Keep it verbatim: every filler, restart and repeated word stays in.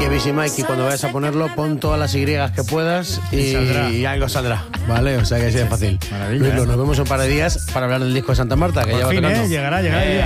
Oye, Busy Mikey, cuando vayas a ponerlo, pon todas las Y que puedas y, y algo saldrá, ¿vale? O sea que sea fácil. Maravilla. Luis, nos vemos un par de días para hablar del disco de Santa Marta, que Por ya va fin, tocando. ¿eh? Llegará, llegará. Eh,